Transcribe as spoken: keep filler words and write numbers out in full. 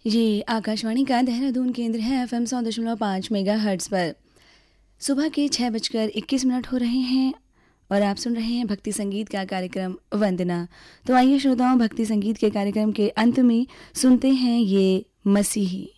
ये आकाशवाणी का देहरादून केंद्र है। एफ एम सौ दशमलव पाँच मेगा हर्ट्स पर सुबह के छः बजकर इक्कीस मिनट हो रहे हैं और आप सुन रहे हैं भक्ति संगीत का कार्यक्रम वंदना। तो आइए श्रोताओं, भक्ति संगीत के कार्यक्रम के अंत में सुनते हैं ये मसीही।